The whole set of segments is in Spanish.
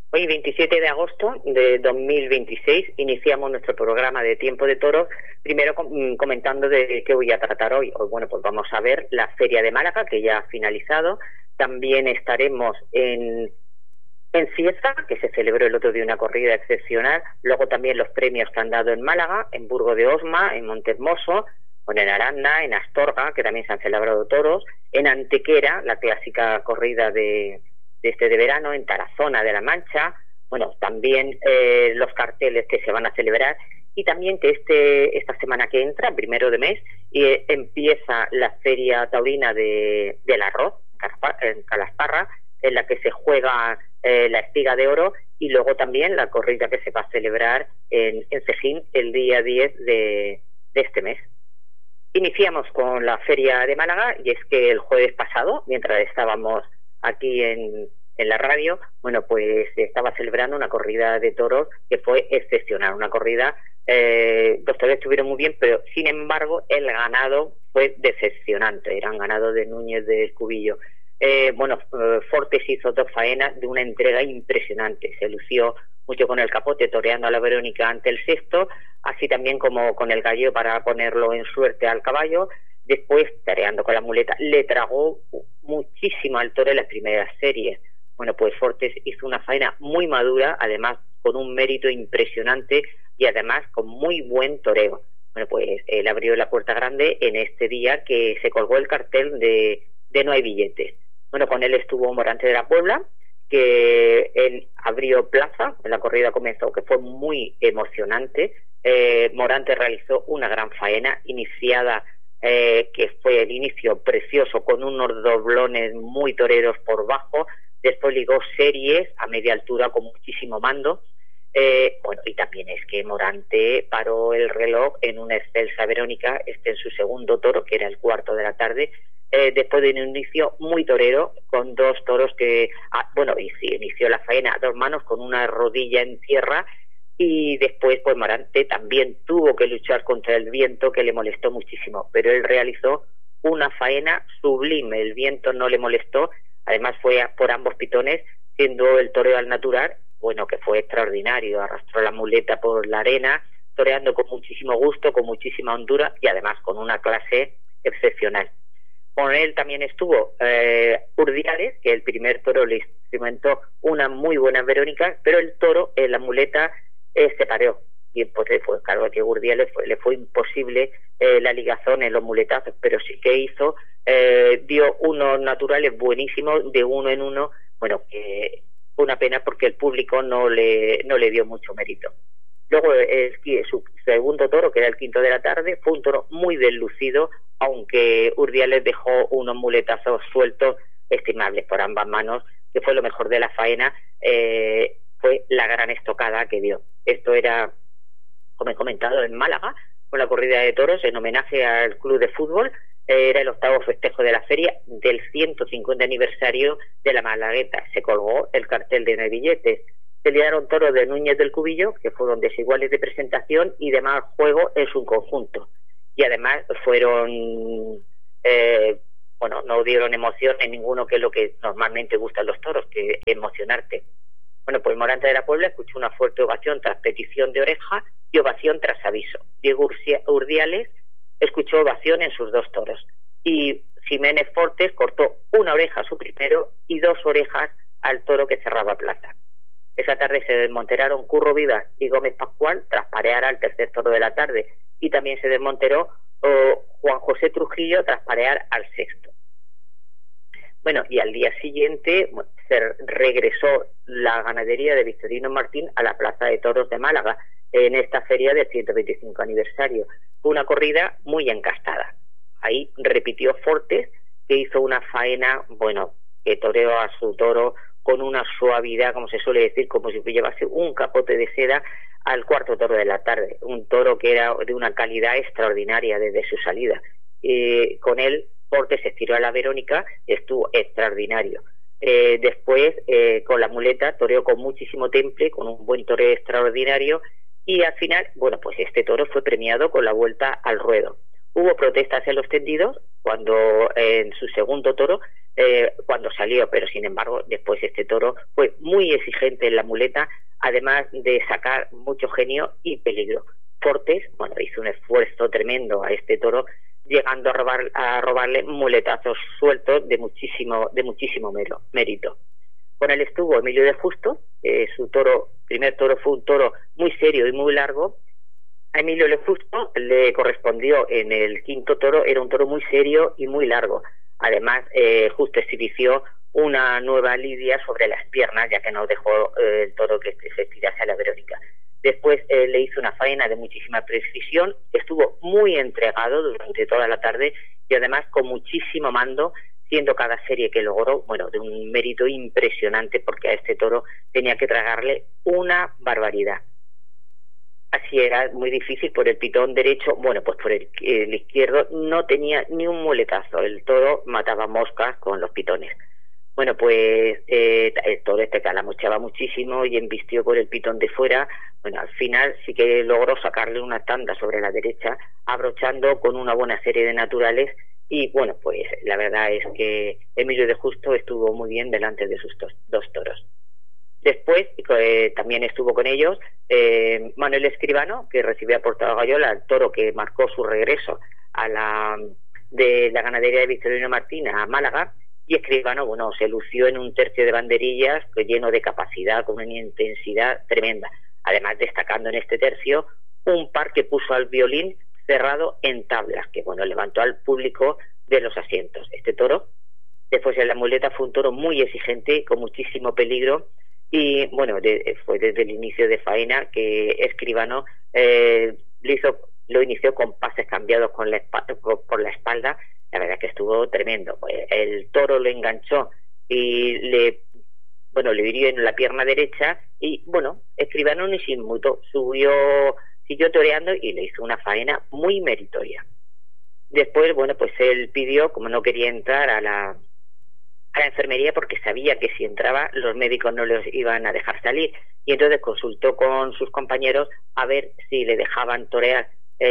Hoy, 27 de agosto de 2026, iniciamos nuestro programa de Tiempo de Toros, primero comentando de qué voy a tratar hoy. Hoy, bueno, pues vamos a ver la Feria de Málaga, que ya ha finalizado. También estaremos en Cieza, que se celebró el otro día una corrida excepcional. Luego también los premios que han dado en Málaga, en Burgo de Osma, en Montehermoso, en Aranda, en Astorga, que también se han celebrado toros, en Antequera, la clásica corrida de verano, en Tarazona de la Mancha, bueno, también los carteles que se van a celebrar, y también que esta semana que entra, primero de mes, empieza la Feria Taurina del Arroz, en Calasparra, en la que se juega la Espiga de Oro, y luego también la corrida que se va a celebrar en Cejín el día 10 de este mes. Iniciamos con la Feria de Málaga, y es que el jueves pasado, mientras estábamos aquí en la radio, bueno, pues se estaba celebrando una corrida de toros que fue excepcional, una corrida, los toros estuvieron muy bien, pero sin embargo el ganado fue decepcionante, eran ganado de Núñez del Cubillo. Fortes hizo dos faenas de una entrega impresionante, se lució mucho con el capote toreando a la Verónica ante el sexto, así también como con el gallo para ponerlo en suerte al caballo. Después, tareando con la muleta, le tragó muchísimo al toro en las primeras series. Bueno, pues Fortes hizo una faena muy madura, además con un mérito impresionante y además con muy buen toreo. Bueno, pues él abrió la puerta grande en este día que se colgó el cartel de No hay billetes. Bueno, con él estuvo Morante de la Puebla, que él abrió plaza, la corrida comenzó, que fue muy emocionante. Morante realizó una gran faena iniciada, que fue el inicio precioso con unos doblones muy toreros por bajo, después ligó series a media altura con muchísimo mando, y también es que Morante paró el reloj en una excelsa Verónica, en su segundo toro, que era el cuarto de la tarde, después de un inicio muy torero, con dos toros que, inició la faena a dos manos con una rodilla en tierra. Y después, pues Morante también tuvo que luchar contra el viento, que le molestó muchísimo, pero él realizó una faena sublime, el viento no le molestó, además fue por ambos pitones, siendo el toreo al natural, bueno, que fue extraordinario, arrastró la muleta por la arena, toreando con muchísimo gusto, con muchísima hondura y además con una clase excepcional. Con él también estuvo Urdiales, que el primer toro le instrumentó una muy buena Verónica, pero el toro en la muleta se pareó, y pues fue claro que Urdiales le fue imposible la ligazón en los muletazos, pero sí que hizo, dio unos naturales buenísimos de uno en uno. Bueno, que fue una pena porque el público no le dio mucho mérito. Luego su segundo toro, que era el quinto de la tarde, fue un toro muy deslucido, aunque Urdiales dejó unos muletazos sueltos estimables por ambas manos, que fue lo mejor de la faena. Fue la gran estocada que dio. Esto era, como he comentado, en Málaga, con la corrida de toros en homenaje al club de fútbol. Era el octavo festejo de la feria del 150 aniversario de la Malagueta. Se colgó el cartel de No hay billetes. Se liaron toros de Núñez del Cubillo, que fueron desiguales de presentación y de mal juego en su conjunto. Y además fueron, no dieron emoción en ninguno, que es lo que normalmente gustan los toros, que emocionarte. Bueno, pues Morante de la Puebla escuchó una fuerte ovación tras petición de oreja y ovación tras aviso. Diego Urdiales escuchó ovación en sus dos toros. Y Jiménez Fortes cortó una oreja a su primero y dos orejas al toro que cerraba plaza. Esa tarde se desmonteraron Curro Vivas y Gómez Pascual tras parear al tercer toro de la tarde. Y también se desmonteró Juan José Trujillo tras parear al sexto. Bueno, y al día siguiente se regresó la ganadería de Victorino Martín a la Plaza de Toros de Málaga en esta feria del 125 aniversario. Fue una corrida muy encastada. Ahí repitió Fortes, que hizo una faena, que toreó a su toro con una suavidad, como se suele decir, como si llevase un capote de seda al cuarto toro de la tarde. Un toro que era de una calidad extraordinaria desde su salida. Con él, Fortes se estiró a la Verónica, estuvo extraordinario. Después, con la muleta, toreó con muchísimo temple, con un buen toreo extraordinario, y al final, pues este toro fue premiado con la vuelta al ruedo. Hubo protestas en los tendidos cuando en su segundo toro cuando salió, pero sin embargo después este toro fue muy exigente en la muleta, además de sacar mucho genio y peligro. Fortes, bueno, hizo un esfuerzo tremendo a este toro, llegando a robarle muletazos sueltos de muchísimo mérito. Con él estuvo Emilio de Justo, su primer toro fue un toro muy serio y muy largo. A Emilio de Justo le correspondió en el quinto toro, era un toro muy serio y muy largo. Además, Justo exhibió una nueva lidia sobre las piernas, ya que no dejó el toro que se estirase a la Verónica. Después le hizo una faena de muchísima precisión, estuvo muy entregado durante toda la tarde y además con muchísimo mando, siendo cada serie que logró, bueno, de un mérito impresionante, porque a este toro tenía que tragarle una barbaridad. Así era muy difícil por el pitón derecho, bueno, pues por el izquierdo no tenía ni un muletazo, el toro mataba moscas con los pitones. Bueno, pues el toro este calamocheaba muchísimo y embistió por el pitón de fuera. Bueno, al final sí que logró sacarle una tanda sobre la derecha, abrochando con una buena serie de naturales. Y bueno, pues la verdad es que Emilio de Justo estuvo muy bien delante de sus dos toros. Después también estuvo con ellos Manuel Escribano, que recibió a Portado Gallola, el toro que marcó su regreso de la ganadería de Victorino Martín a Málaga. Y Escribano, bueno, se lució en un tercio de banderillas lleno de capacidad, con una intensidad tremenda. Además, destacando en este tercio un par que puso al violín cerrado en tablas, que bueno, levantó al público de los asientos. Este toro, después en la muleta, fue un toro muy exigente, con muchísimo peligro, y bueno, fue desde el inicio de faena que Escribano lo inició con pases cambiados por la espalda. La verdad que estuvo tremendo. Pues el toro lo enganchó y le hirió en la pierna derecha y bueno, Escribano ni se inmutó, siguió toreando y le hizo una faena muy meritoria. Después, bueno, pues él pidió, como no quería entrar a la enfermería porque sabía que si entraba los médicos no los iban a dejar salir, y entonces consultó con sus compañeros a ver si le dejaban torear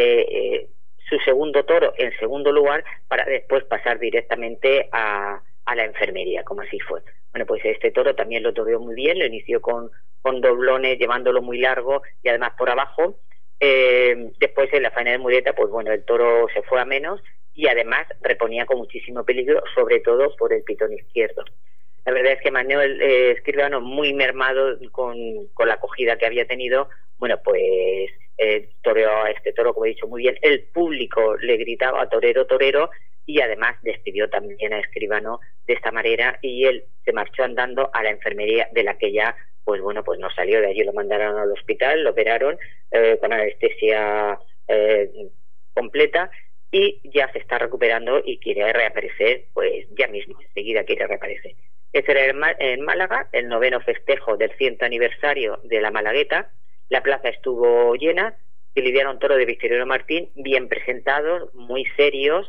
su segundo toro en segundo lugar para después pasar directamente a la enfermería, como así fue. Bueno, pues este toro también lo toreó muy bien, lo inició con doblones, llevándolo muy largo y además por abajo. Después en la faena de muleta, pues bueno, el toro se fue a menos y además reponía con muchísimo peligro, sobre todo por el pitón izquierdo. La verdad es que Manuel Escribano, muy mermado con la acogida que había tenido, bueno, pues toreó a este toro, como he dicho, muy bien. El público le gritaba torero, torero, y además despidió también a Escribano de esta manera, y él se marchó andando a la enfermería, de la que ya, pues bueno, pues no salió. De allí lo mandaron al hospital, lo operaron con anestesia completa, y ya se está recuperando y quiere reaparecer, pues ya mismo, enseguida quiere reaparecer. Este era en Málaga, el 9º festejo del 100 aniversario de la Malagueta. La plaza estuvo llena, se lidiaron toros de Victorino Martín, bien presentados, muy serios.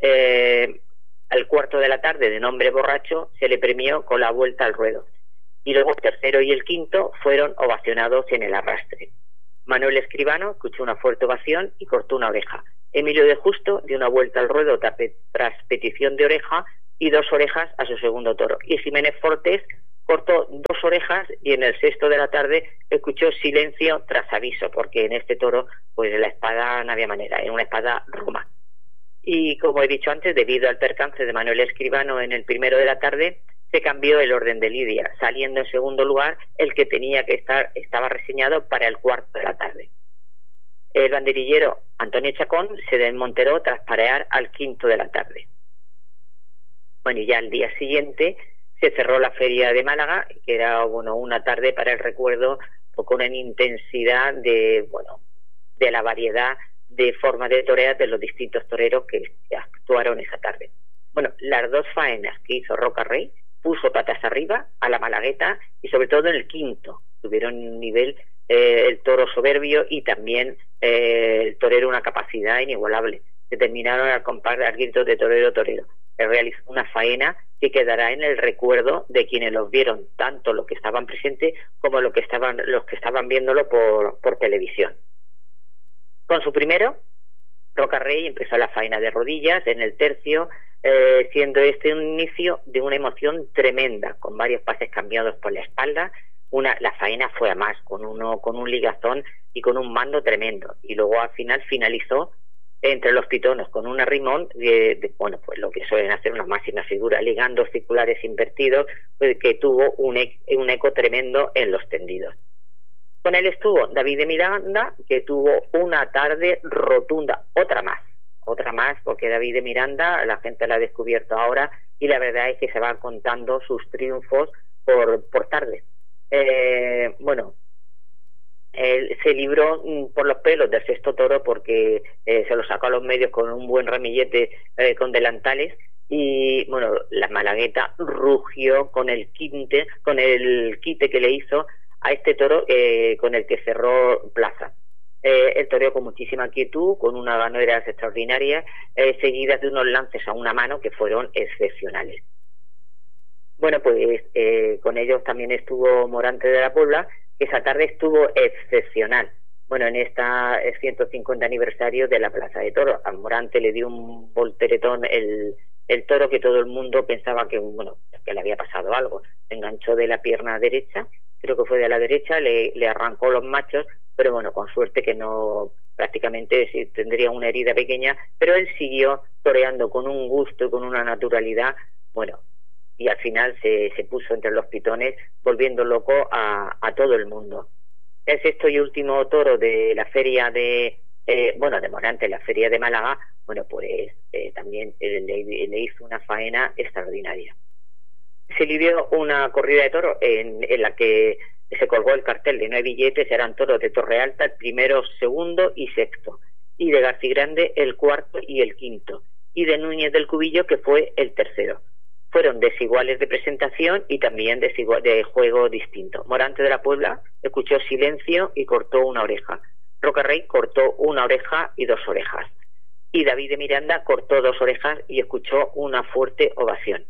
Al cuarto de la tarde, de nombre Borracho, se le premió con la vuelta al ruedo. Y luego el tercero y el quinto fueron ovacionados en el arrastre. Manuel Escribano escuchó una fuerte ovación y cortó una oreja. Emilio de Justo dio una vuelta al ruedo tras petición de oreja y 2 orejas a su segundo toro. Y Jiménez Fortes cortó 2 orejas y en el sexto de la tarde escuchó silencio tras aviso, porque en este toro pues la espada no había manera, era una espada roma. Y como he dicho antes, debido al percance de Manuel Escribano en el primero de la tarde, se cambió el orden de lidia, saliendo en segundo lugar el que tenía que estar, estaba reseñado para el cuarto de la tarde. El banderillero Antonio Chacón se desmonteró tras parear al quinto de la tarde. Bueno, y ya al día siguiente se cerró la feria de Málaga, que era bueno, una tarde para el recuerdo, con una intensidad de la variedad de formas de torear de los distintos toreros que actuaron esa tarde. Bueno, las 2 faenas que hizo Roca Rey puso patas arriba a la Malagueta, y sobre todo en el quinto tuvieron un nivel, el toro soberbio y también el torero una capacidad inigualable. Se terminaron al compás de gritos de torero, torero. Realizó una faena que quedará en el recuerdo de quienes los vieron, tanto los que estaban presentes como los que estaban viéndolo por televisión. Con su primero, Roca Rey empezó la faena de rodillas en el tercio, siendo este un inicio de una emoción tremenda, con varios pases cambiados por la espalda. La faena fue a más, con un ligazón y con un mando tremendo, y luego al final finalizó entre los pitones con un arrimón bueno, pues lo que suelen hacer una máxima figura, ligando circulares invertidos, pues, que tuvo un eco tremendo en los tendidos. Con él estuvo David de Miranda, que tuvo una tarde rotunda, otra más, porque David de Miranda la gente la ha descubierto ahora, y la verdad es que se van contando sus triunfos por tarde. Bueno, él se libró por los pelos del sexto toro, porque se lo sacó a los medios con un buen ramillete con delantales, y bueno, la Malagueta rugió con el quite que le hizo a este toro, con el que cerró plaza. El toreó con muchísima quietud, con unas ganaderas extraordinarias, seguidas de unos lances a una mano que fueron excepcionales. Bueno, pues con ellos también estuvo Morante de la Puebla, que esa tarde estuvo excepcional. Bueno, en esta 150 aniversario de la Plaza de Toros, a Morante le dio un volteretón el toro, que todo el mundo pensaba que, bueno, que le había pasado algo. Se enganchó de la pierna derecha, creo que fue de la derecha, le arrancó los machos, pero bueno, con suerte, que no, prácticamente sí, tendría una herida pequeña, pero él siguió toreando con un gusto y con una naturalidad, bueno, y al final se puso entre los pitones, volviendo loco a todo el mundo. El sexto y último toro de la feria de Morante, la feria de Málaga, bueno, pues también le hizo una faena extraordinaria. Se lidió una corrida de toros en la que se colgó el cartel de no hay billetes. Eran toros de Torre Alta, el primero, segundo y sexto, y de Garcigrande el cuarto y el quinto, y de Núñez del Cubillo, que fue el tercero. Fueron desiguales de presentación y también de juego distinto. Morante de la Puebla escuchó silencio y cortó una oreja. Roca Rey cortó una oreja y 2 orejas. Y David de Miranda cortó 2 orejas y escuchó una fuerte ovación.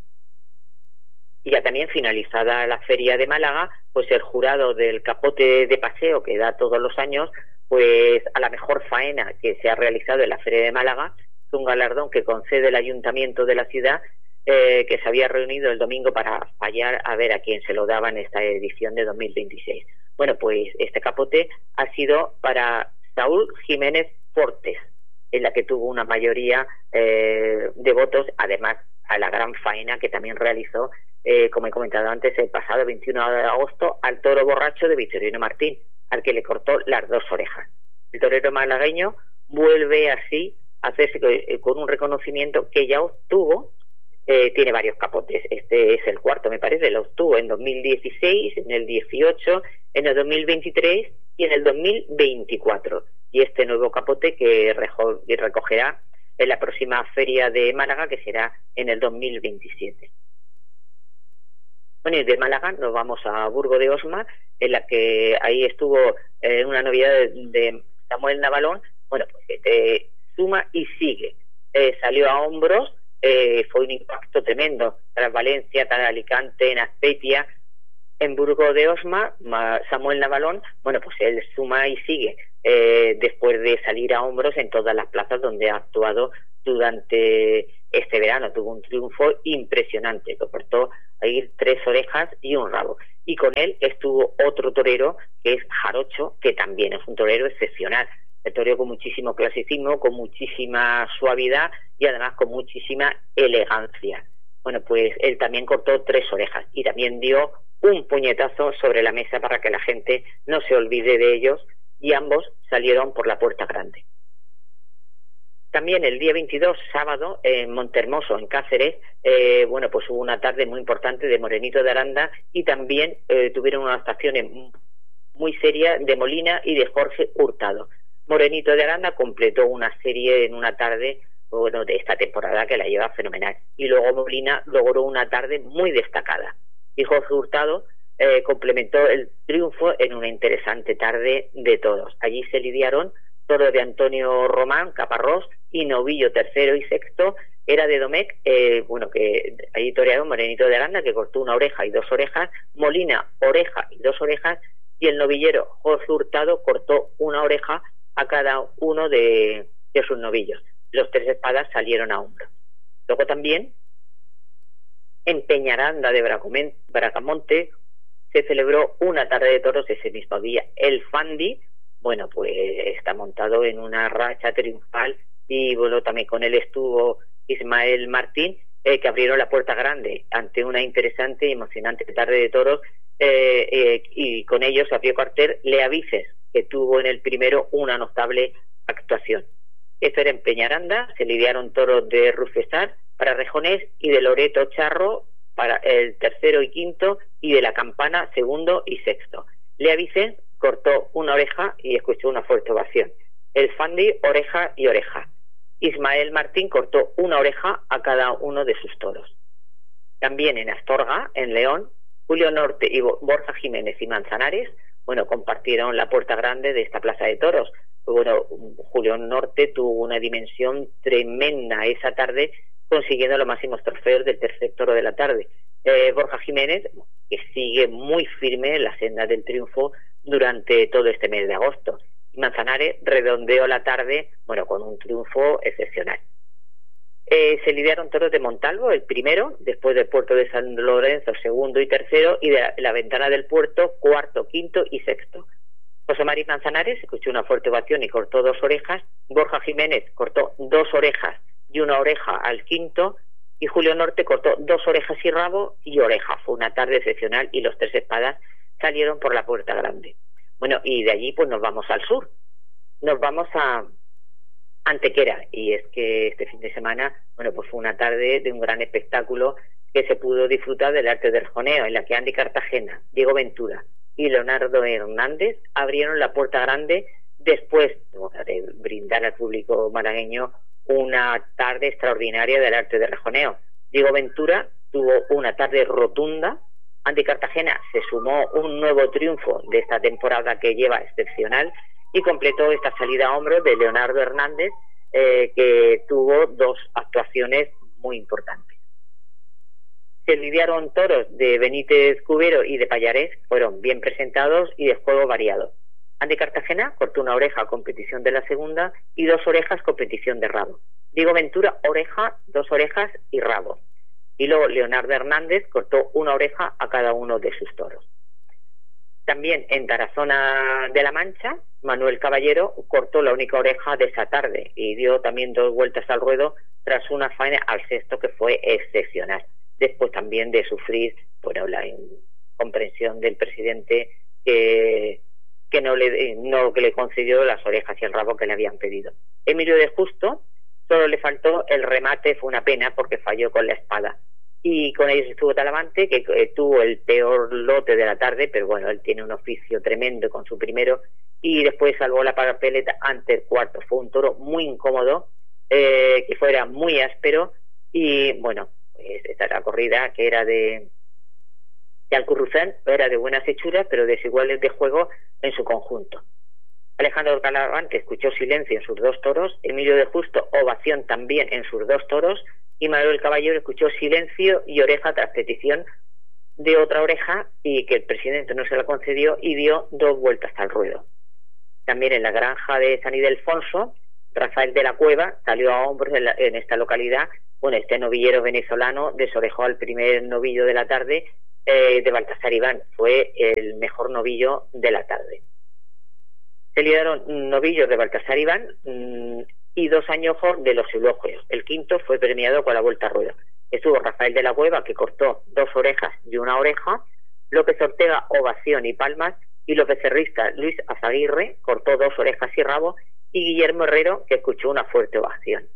Y ya también finalizada la feria de Málaga, pues el jurado del capote de paseo, que da todos los años, pues a la mejor faena que se ha realizado en la feria de Málaga, es un galardón que concede el ayuntamiento de la ciudad, que se había reunido el domingo para fallar a ver a quién se lo daba en esta edición de 2026. Bueno, pues este capote ha sido para Saúl Jiménez Fortes, en la que tuvo una mayoría de votos, además a la gran faena que también realizó, como he comentado antes, el pasado 21 de agosto al toro borracho de Victorino Martín, al que le cortó las 2 orejas. El torero malagueño vuelve así a hacerse con un reconocimiento que ya obtuvo. Tiene varios capotes, este es el cuarto, me parece, lo obtuvo en 2016, en el 18, en el 2023 y en el 2024. Y este nuevo capote que recogerá en la próxima feria de Málaga, que será en el 2027. Bueno, y de Málaga nos vamos a Burgo de Osma, en la que ahí estuvo una novedad de Samuel Navalón. Bueno, pues suma y sigue. Salió a hombros. Fue un impacto tremendo tras Valencia, tras Alicante, en Azpeitia. En Burgo de Osma, Samuel Navalón, bueno, pues él suma y sigue, después de salir a hombros en todas las plazas donde ha actuado durante este verano. Tuvo un triunfo impresionante, que cortó ahí 3 orejas y un rabo. Y con él estuvo otro torero, que es Jarocho, que también es un torero excepcional. El torero con muchísimo clasicismo, con muchísima suavidad y además con muchísima elegancia. Bueno, pues él también cortó 3 orejas y también dio un puñetazo sobre la mesa para que la gente no se olvide de ellos, y ambos salieron por la puerta grande. También el día 22, sábado, en Montehermoso, en Cáceres, bueno, pues hubo una tarde muy importante de Morenito de Aranda, y también tuvieron unas actuaciones muy serias de Molina y de Jorge Hurtado. Morenito de Aranda completó una serie en una tarde, bueno, de esta temporada, que la lleva fenomenal, y luego Molina logró una tarde muy destacada, y Jorge Hurtado complementó el triunfo en una interesante tarde de toros. Allí se lidiaron toros de Antonio Román, Caparrós, y novillo tercero y sexto era de Domecq, bueno, que allí torearon Morenito de Aranda, que cortó una oreja y 2 orejas, Molina, oreja y 2 orejas, y el novillero Jorge Hurtado cortó una oreja a cada uno de de sus novillos. Los tres espadas salieron a hombros. Luego también, en Peñaranda de Bracamonte, se celebró una tarde de toros ese mismo día. El Fandi, bueno, pues está montado en una racha triunfal, y bueno, también con él estuvo Ismael Martín, que abrieron la puerta grande ante una interesante y emocionante tarde de toros, y con ellos abrió cartel Leavices, que tuvo en el primero una notable actuación. Esto era en Peñaranda. Se lidiaron toros de Rufesar para Rejonés y de Loreto Charro para el tercero y quinto, y de la Campana segundo y sexto. Leavices cortó una oreja y escuchó una fuerte ovación. El Fandi, oreja y oreja. Ismael Martín cortó una oreja a cada uno de sus toros. También en Astorga, en León, Julio Norte y Borja Jiménez y Manzanares, bueno, compartieron la puerta grande de esta plaza de toros. Bueno, Julio Norte tuvo una dimensión tremenda esa tarde, consiguiendo los máximos trofeos del tercer toro de la tarde. Borja Jiménez, que sigue muy firme en la senda del triunfo durante todo este mes de agosto. Manzanares redondeó la tarde, bueno, con un triunfo excepcional. Se lidiaron toros de Montalvo, el primero, después del Puerto de San Lorenzo, segundo y tercero, y de la Ventana del Puerto, cuarto, quinto y sexto. José María Manzanares escuchó una fuerte ovación y cortó dos orejas. Borja Jiménez cortó dos orejas y una oreja al quinto, y Julio Norte cortó dos orejas y rabo y oreja. Fue una tarde excepcional y los tres espadas salieron por la puerta grande. Bueno, y de allí pues nos vamos al sur. Nos vamos a Antequera, y es que este fin de semana, bueno, pues fue una tarde de un gran espectáculo que se pudo disfrutar del arte del rejoneo, en la que Andy Cartagena, Diego Ventura y Leonardo Hernández abrieron la puerta grande después de brindar al público malagueño una tarde extraordinaria del arte del rejoneo. Diego Ventura tuvo una tarde rotunda. Andy Cartagena se sumó un nuevo triunfo de esta temporada que lleva excepcional, y completó esta salida a hombros de Leonardo Hernández, que tuvo dos actuaciones muy importantes. Se lidiaron toros de Benítez Cubero y de Pallarés, fueron bien presentados y de juego variado. Andy Cartagena cortó una oreja, competición de la segunda, y dos orejas, competición de rabo. Diego Ventura, oreja, dos orejas y rabo. Y luego Leonardo Hernández cortó una oreja a cada uno de sus toros. También en Tarazona de la Mancha, Manuel Caballero cortó la única oreja de esa tarde y dio también dos vueltas al ruedo tras una faena al sexto que fue excepcional. Después también de sufrir, bueno, la incomprensión del presidente que no le concedió las orejas y el rabo que le habían pedido. Emilio de Justo solo le faltó el remate, fue una pena porque falló con la espada. Y con ellos estuvo Talavante, que tuvo el peor lote de la tarde, pero bueno, él tiene un oficio tremendo con su primero, y después salvó la papeleta ante el cuarto. Fue un toro muy incómodo, que fuera muy áspero, y bueno, pues esta era la corrida que era de Alcurrucén, era de buenas hechuras, pero desiguales de juego en su conjunto. Alejandro Talavante escuchó silencio en sus dos toros, Emilio de Justo ovación también en sus dos toros, y Manuel Caballero escuchó silencio y oreja tras petición de otra oreja, y que el presidente no se la concedió, y dio dos vueltas al ruedo. También en la granja de San Ildefonso, Rafael de la Cueva salió a hombros en esta localidad. Bueno, este novillero venezolano desorejó al primer novillo de la tarde, de Baltasar Iván. Fue el mejor novillo de la tarde. Se lidiaron novillos de Baltasar Iván y dos añojos de los elogios. El quinto fue premiado con la vuelta a ruedo. Estuvo Rafael de la Cueva, que cortó dos orejas y una oreja, López Ortega, ovación y palmas, y los becerristas Luis Azaguirre cortó dos orejas y rabo, y Guillermo Herrero, que escuchó una fuerte ovación.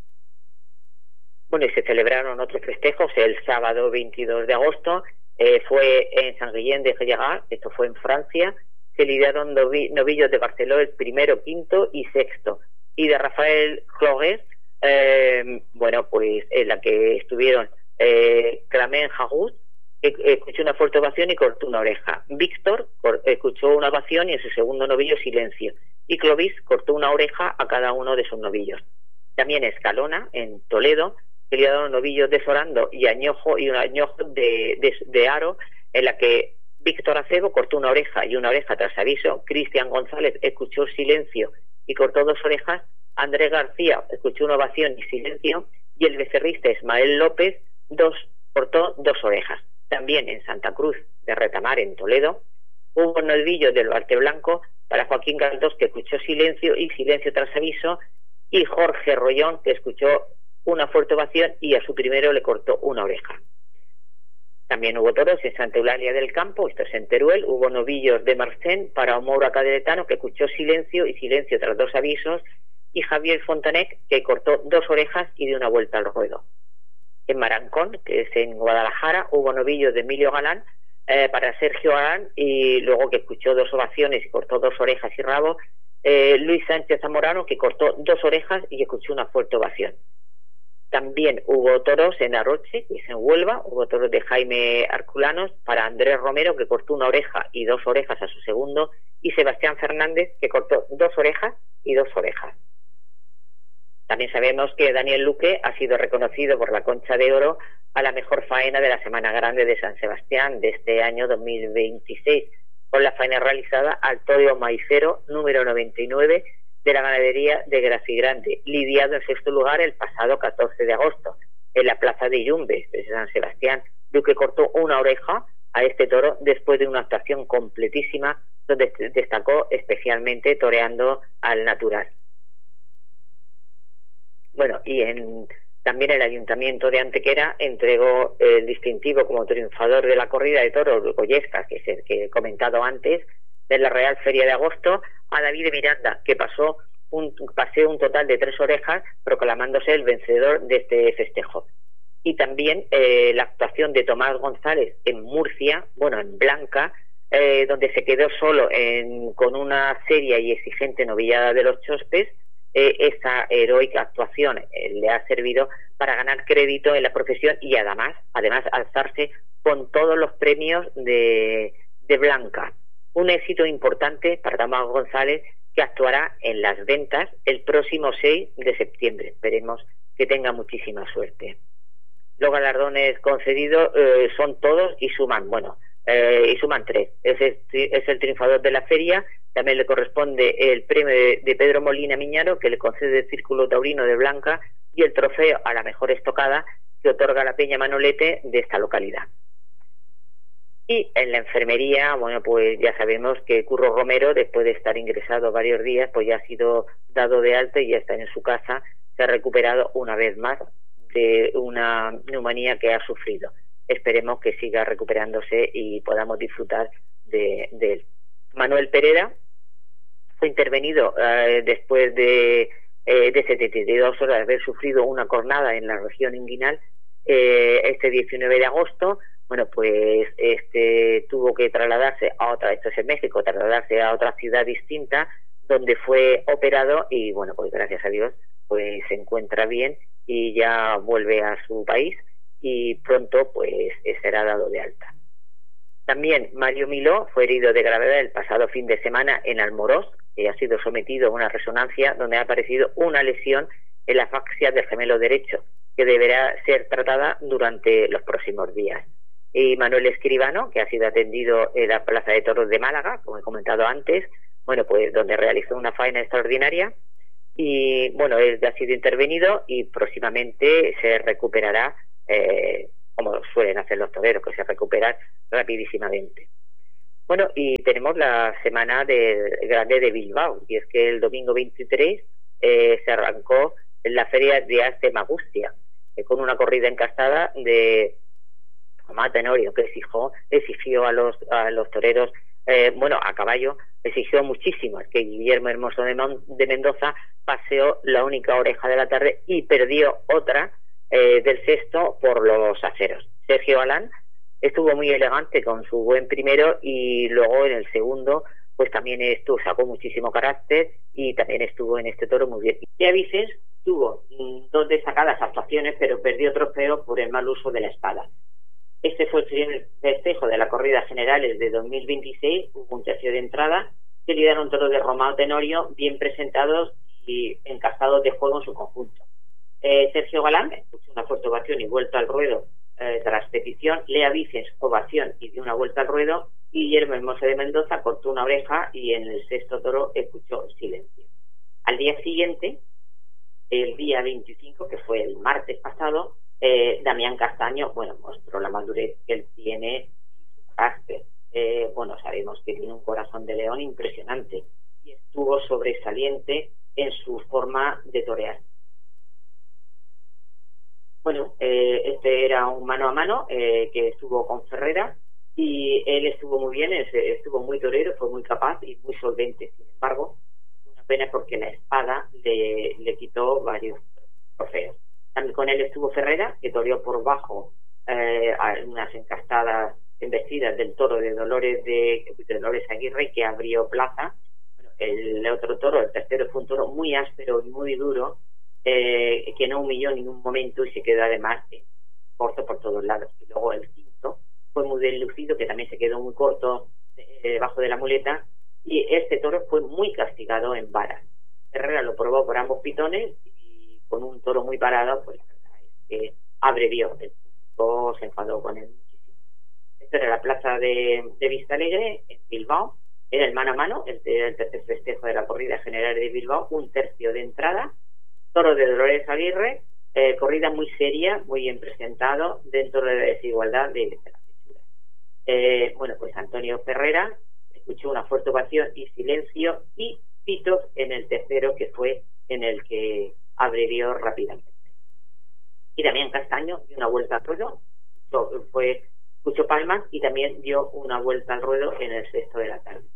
Bueno, y se celebraron otros festejos. El sábado 22 de agosto fue en Saint-Guillain de Gellegard, esto fue en Francia. Se lidiaron novillos de Barceló, el primero, quinto y sexto, y de Rafael Clogues, bueno, pues en la que estuvieron Clamén Jagús, escuchó una fuerte ovación y cortó una oreja. Víctor escuchó una ovación y en su segundo novillo silencio, y Clovis cortó una oreja a cada uno de sus novillos. También Escalona, en Toledo, se le dieron novillos de Sorando y añojo, y un añojo de Aro, en la que Víctor Acebo cortó una oreja y una oreja tras aviso. Cristian González escuchó silencio y cortó dos orejas Andrés García escuchó una ovación y silencio, y el becerrista Ismael López cortó 2 orejas. También en Santa Cruz de Retamar, en Toledo, hubo novillo del Arte Blanco para Joaquín Galdós, que escuchó silencio y silencio tras aviso, y Jorge Rollón, que escuchó una fuerte ovación y a su primero le cortó una oreja. También hubo toros en Santa Eulalia del Campo, esto es en Teruel, hubo novillos de Marcén para Moura Caderetano, que escuchó silencio y silencio tras 2 avisos, y Javier Fontanet, que cortó 2 orejas y dio una vuelta al ruedo. En Marancón, que es en Guadalajara, hubo novillos de Emilio Galán para Sergio Galán, y luego que escuchó 2 ovaciones y cortó 2 orejas y rabo, Luis Sánchez Zamorano, que cortó 2 orejas y escuchó una fuerte ovación. También hubo toros en Aroche, que es en Huelva, hubo toros de Jaime Arculanos para Andrés Romero, que cortó 1 oreja y 2 orejas a su segundo, y Sebastián Fernández, que cortó 2 orejas y 2 orejas. También sabemos que Daniel Luque ha sido reconocido por la Concha de Oro a la mejor faena de la Semana Grande de San Sebastián de este año 2026, con la faena realizada al toro maicero número 99 de la ganadería de Gracigrande, lidiado en 6º lugar el pasado 14 de agosto, en la plaza de Yumbes de San Sebastián. Luque cortó 1 oreja a este toro después de una actuación completísima, donde destacó especialmente toreando al natural. Bueno, y también el Ayuntamiento de Antequera entregó el distintivo como triunfador de la corrida de toros Goyescas, que es el que he comentado antes, de la Real Feria de Agosto, a David de Miranda, que paseó un total de 3 orejas, proclamándose el vencedor de este festejo. Y también la actuación de Tomás González en Murcia, en Blanca, donde se quedó solo con una seria y exigente novillada de los Chospes. Esa heroica actuación le ha servido para ganar crédito en la profesión y además alzarse con todos los premios de Blanca. Un éxito importante para Tomás González, que actuará en las ventas el próximo 6 de septiembre. Esperemos que tenga muchísima suerte. Los galardones concedidos son todos y suman 3. Es el triunfador de la feria. También le corresponde el premio de Pedro Molina Miñaro, que le concede el Círculo Taurino de Blanca, y el trofeo a la mejor estocada, que otorga la Peña Manolete de esta localidad. Y en la enfermería, pues ya sabemos que Curro Romero, después de estar ingresado varios días, pues ya ha sido dado de alta y ya está en su casa. Se ha recuperado una vez más de una neumonía que ha sufrido. Esperemos que siga recuperándose y podamos disfrutar de él. Manuel Pereda fue intervenido después de 72 horas de haber sufrido una cornada en la región inguinal este 19 de agosto. Pues tuvo que trasladarse a otra, esto es en México, trasladarse a otra ciudad distinta, donde fue operado y pues gracias a Dios pues se encuentra bien y ya vuelve a su país y pronto pues será dado de alta. También Mario Miló fue herido de gravedad el pasado fin de semana en Almorós, que ha sido sometido a una resonancia donde ha aparecido una lesión en la fascia del gemelo derecho, que deberá ser tratada durante los próximos días. Y Manuel Escribano, que ha sido atendido en la Plaza de Toros de Málaga, como he comentado antes, pues donde realizó una faena extraordinaria, y él ha sido intervenido y próximamente se recuperará, como suelen hacer los toreros, que se recuperan rapidísimamente. Y tenemos la semana grande de Bilbao, y es que el domingo 23 se arrancó en la Feria de Arte Magustia, con una corrida encastada de Romao Tenorio, que exigió a los toreros, a caballo, exigió muchísimo. Es que Guillermo Hermoso de Mendoza paseó la única oreja de la tarde y perdió otra del sexto por los aceros. Sergio Galán estuvo muy elegante con su buen primero y luego en el segundo pues también sacó muchísimo carácter y también estuvo en este toro muy bien. Y Avices tuvo 2 destacadas actuaciones, pero perdió trofeo por el mal uso de la espada. Este fue el primer festejo de la corrida generales de 2026. Hubo un tercio de entrada que lidaron toros de Romao Tenorio bien presentados y encastados de juego en su conjunto. Sergio Galán escuchó una fuerte ovación y vuelta al ruedo tras petición. Lea Vices, ovación y dio una vuelta al ruedo. Y Guillermo Hermoso de Mendoza cortó una oreja y en el sexto toro escuchó silencio. Al día siguiente el día 25, que fue el martes pasado, Damián Castaño, bueno, mostró la madurez que él tiene, su carácter. Bueno, sabemos que tiene un corazón de león impresionante y estuvo sobresaliente en su forma de torear. Bueno, este era un mano a mano que estuvo con Ferrera y él estuvo muy bien, estuvo muy torero, fue muy capaz y muy solvente. Sin embargo, una pena porque la espada le quitó varios trofeos. También con él estuvo Ferrera, que toreó por bajo unas encastadas embestidas del toro de Dolores Aguirre, que abrió plaza. Bueno, el otro toro, el tercero, fue un toro muy áspero y muy duro, que no humilló en ningún momento y se quedó además corto por todos lados. Y luego el quinto fue muy bien lucido, que también se quedó muy corto debajo de la muleta, y este toro fue muy castigado en varas. Herrera lo probó por ambos pitones y con un toro muy parado, pues la verdad es que abrevió. El público se enfadó con él muchísimo. Esto era la plaza de Vistalegre, en Bilbao. Era el mano a mano, el tercer festejo de la corrida general de Bilbao, un tercio de entrada, toro de Dolores Aguirre, corrida muy seria, muy bien presentado, dentro de la desigualdad de la fechura. Bueno, pues Antonio Ferrera escuchó una fuerte ovación y silencio y pitos en el tercero, que fue en el que abrevió rápidamente. Y también Castaño dio una vuelta al ruedo, escuchó palmas y también dio una vuelta al ruedo en el sexto de la tarde.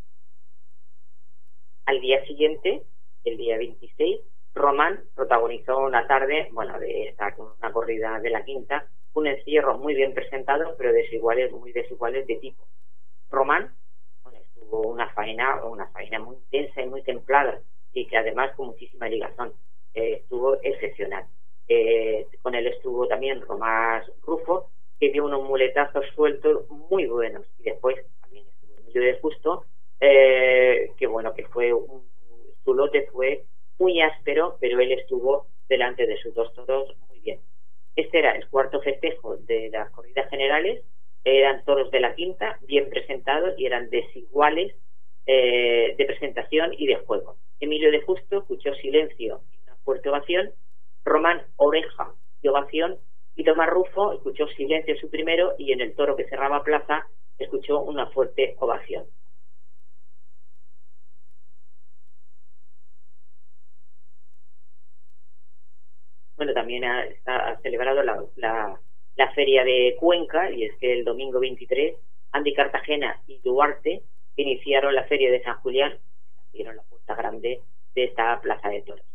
Al día siguiente, el día 26, Román protagonizó una tarde, bueno, una corrida de la quinta, un encierro muy bien presentado, pero muy desiguales de tipo. Román, bueno, estuvo una faena muy intensa y muy templada, y que además con muchísima ligazón, estuvo excepcional. Con él estuvo también Romás Rufo, que dio unos muletazos sueltos muy buenos, y después también estuvo Emilio de Justo, que bueno, que su lote fue muy áspero, pero él estuvo delante de sus dos toros muy bien. Este era el cuarto festejo de las corridas generales. Eran toros de la quinta, bien presentados, y eran desiguales de presentación y de juego. Emilio de Justo escuchó silencio y una fuerte ovación. Román, oreja y ovación. Y Tomás Rufo escuchó silencio en su primero, y en el toro que cerraba plaza escuchó una fuerte ovación. Bueno, también ha celebrado la feria de Cuenca, y es que el domingo 23, Andy Cartagena y Duarte iniciaron la feria de San Julián, dieron la puerta grande de esta plaza de toros.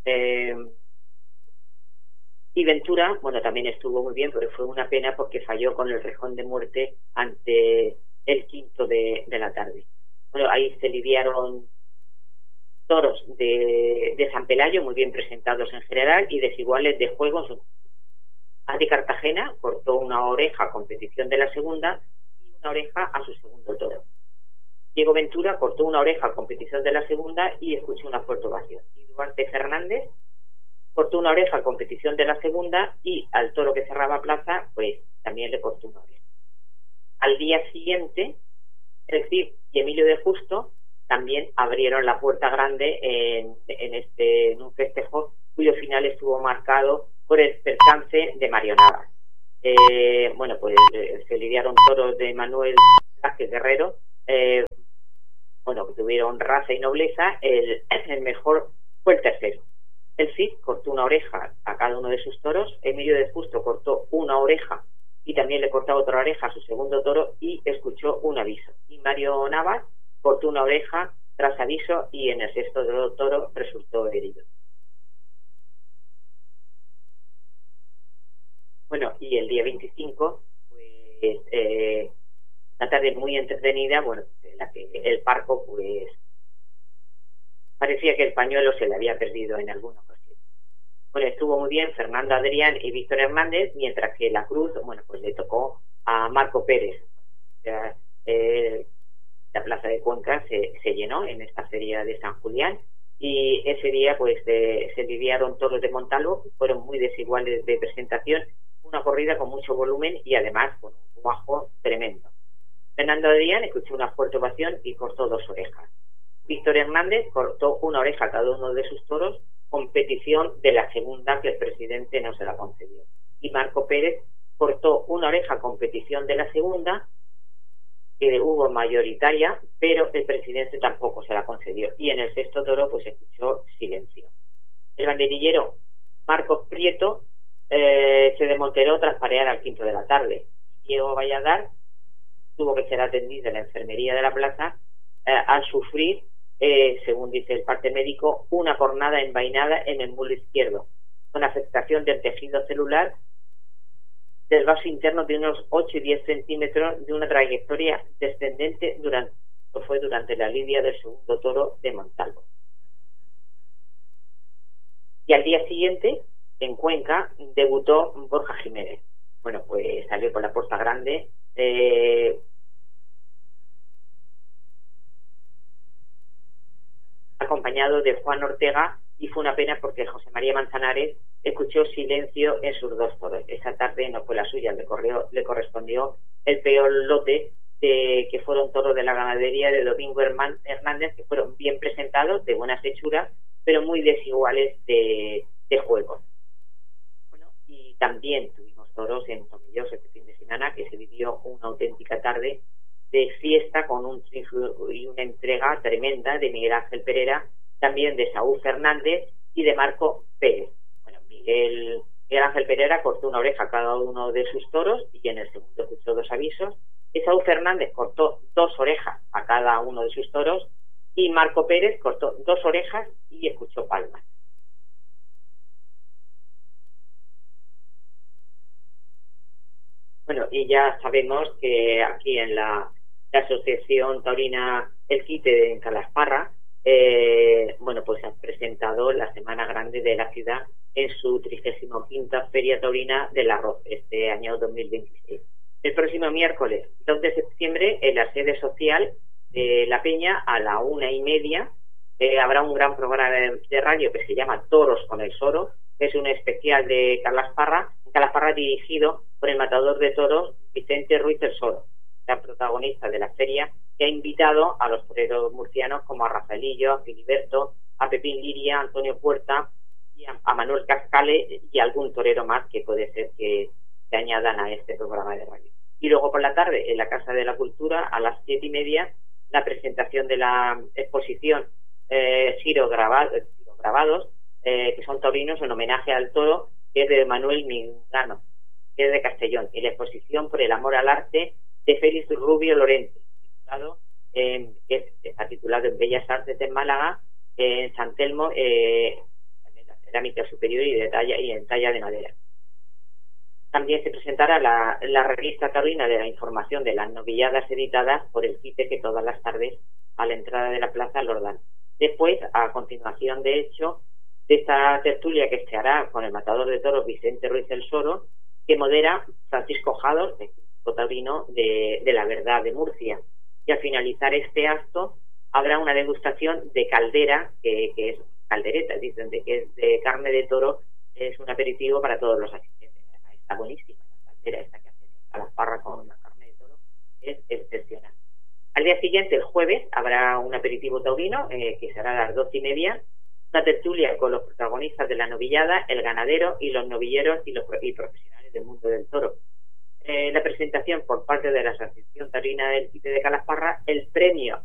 Y Ventura, bueno, también estuvo muy bien, pero fue una pena porque falló con el rejón de muerte ante el quinto de la tarde. Bueno, ahí se lidiaron toros de San Pelayo, muy bien presentados en general, y desiguales de juego. Andy Cartagena cortó una oreja a competición de la segunda y una oreja a su segundo toro. Diego Ventura cortó una oreja a competición de la segunda y escuchó una fuerte ovación. Y Duarte Fernández cortó una oreja a competición de la segunda, y al toro que cerraba plaza, pues también le cortó una oreja. Al día siguiente, el Cid y Emilio de Justo también abrieron la puerta grande en un festejo cuyo final estuvo marcado por el percance de Mario Navas. Bueno, pues se lidiaron toros de Manuel Vázquez Guerrero, bueno, que tuvieron raza y nobleza. El mejor fue el tercero. El Cid cortó una oreja a cada uno de sus toros, Emilio de Justo cortó una oreja y también le cortó otra oreja a su segundo toro y escuchó un aviso. Y Mario Navas cortó una oreja tras aviso y en el sexto toro resultó herido. Bueno, y el día 25, pues una tarde muy entretenida, bueno, en la que el Parco, pues parecía que el pañuelo se le había perdido en alguna ocasión. Bueno, estuvo muy bien Fernando Adrián y Víctor Hernández, mientras que la cruz, bueno, pues le tocó a Marco Pérez. O sea, la plaza de Cuenca se llenó en esta feria de San Julián, y ese día pues se lidiaron toros de Montalvo, fueron muy desiguales de presentación, una corrida con mucho volumen y además con un bajo tremendo. Fernando Adrián escuchó una fuerte ovación y cortó dos orejas. Víctor Hernández cortó una oreja a cada uno de sus toros competición de la segunda, que el presidente no se la concedió. Y Marco Pérez cortó una oreja, competición de la segunda, que hubo mayoritaria, pero el presidente tampoco se la concedió. Y en el sexto toro pues escuchó silencio. El banderillero Marcos Prieto se desmonteró tras parear al quinto de la tarde. Diego Valladar tuvo que ser atendido en la enfermería de la plaza al sufrir, según dice el parte médico, una cornada envainada en el muslo izquierdo, con afectación del tejido celular del vaso interno de unos 8 y 10 centímetros, de una trayectoria descendente durante la lidia del segundo toro de Montalvo. Y al día siguiente, en Cuenca, debutó Borja Jiménez. Bueno, pues salió por la puerta grande, acompañado de Juan Ortega, y fue una pena porque José María Manzanares escuchó silencio en sus dos toros. Esa tarde no fue la suya, le correspondió el peor lote, que fueron toros de la ganadería de Domingo Hernández, que fueron bien presentados, de buenas hechuras, pero muy desiguales de juego. Bueno, y también tuvimos toros en Tomillos este fin de semana, que se vivió una auténtica tarde de fiesta con un triunfo y una entrega tremenda de Miguel Ángel Pereira, también de Saúl Fernández y de Marco Pérez. Bueno, Miguel Ángel Pereira cortó una oreja a cada uno de sus toros y en el segundo escuchó 2 avisos. Y Saúl Fernández cortó 2 orejas a cada uno de sus toros y Marco Pérez cortó 2 orejas y escuchó palmas. Bueno, y ya sabemos que aquí en la Asociación Taurina El Quite en Calasparra, bueno, pues han presentado la Semana Grande de la ciudad en su 35ª Feria Taurina del Arroz, este año 2026. El próximo miércoles 2 de septiembre, en la sede social de La Peña, a la 1:30, habrá un gran programa de radio que se llama Toros con el Soro, que es un especial de Calasparra dirigido por el matador de toros Vicente Ruiz del Soro, el protagonista de la feria, que ha invitado a los toreros murcianos como a Rafaelillo, a Filiberto, a Pepín Liria, a Antonio Puerta y a Manuel Cascale y algún torero más que puede ser que se añadan a este programa de radio. Y luego por la tarde, en la Casa de la Cultura, a las 7:30, la presentación de la exposición Giro Grabados, que son taurinos en homenaje al toro, que es de Manuel Mingano, que es de Castellón, y la exposición Por el amor al arte de Félix Rubio Lorente, que está titulado en Bellas Artes de Málaga, en San Telmo, en la cerámica superior y en talla de madera. También se presentará la revista taurina de la información de las novilladas editadas por el Quite, que todas las tardes a la entrada de la plaza lo dan. Después, a continuación, de hecho, de esta tertulia que se hará con el matador de toros Vicente Ruiz del Soro, que modera Francisco Jado, el crítico taurino de La Verdad de Murcia. Y al finalizar este acto habrá una degustación de caldera, que es caldereta, dicen que es de carne de toro, es un aperitivo para todos los asistentes. Está buenísima la caldera esta que hacen a la parra con la carne de toro, es excepcional. Al día siguiente, el jueves, habrá un aperitivo taurino, que será a las 12:30, una tertulia con los protagonistas de la novillada, el ganadero y los novilleros y profesionales del mundo del toro. La presentación por parte de la Asociación Taurina del Quite de Calasparra, el premio